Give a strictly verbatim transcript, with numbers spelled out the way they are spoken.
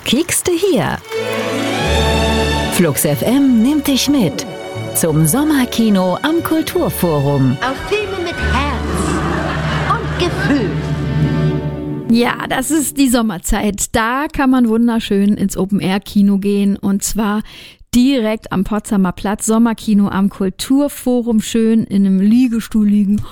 Kiekste hier. Flux F M nimmt dich mit zum Sommerkino am Kulturforum. Auf Filme mit Herz und Gefühl. Ja, das ist die Sommerzeit. Da kann man wunderschön ins Open-Air-Kino gehen und zwar direkt am Potsdamer Platz. Sommerkino am Kulturforum, schön in einem Liegestuhl liegen